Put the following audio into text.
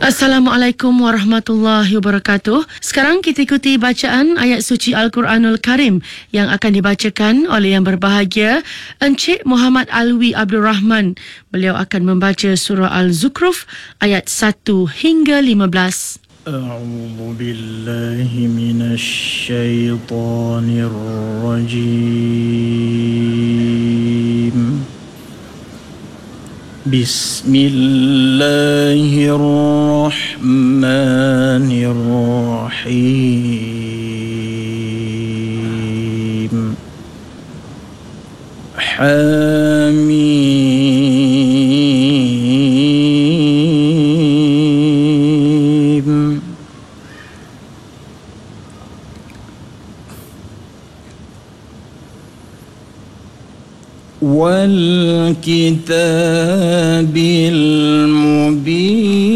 Assalamualaikum warahmatullahi wabarakatuh. Sekarang kita ikuti bacaan ayat suci Al-Quranul Karim yang akan dibacakan oleh yang berbahagia Encik Muhammad Alwi Abdul Rahman. Beliau akan membaca surah Al-Zukhruf ayat 1 hingga 15. A'udzu billahi minasy syaithanir rajim. Bismillahirrahmanirrahim. Hamim. Wal kitabil mubin.